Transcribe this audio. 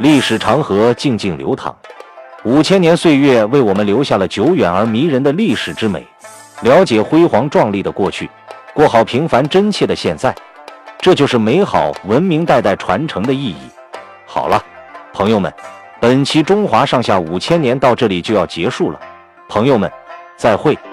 历史长河静静流淌，5000年岁月为我们留下了久远而迷人的历史之美。了解辉煌壮丽的过去，过好平凡真切的现在，这就是美好文明代代传承的意义。好了，朋友们，本期中华上下5000年到这里就要结束了，朋友们，再会。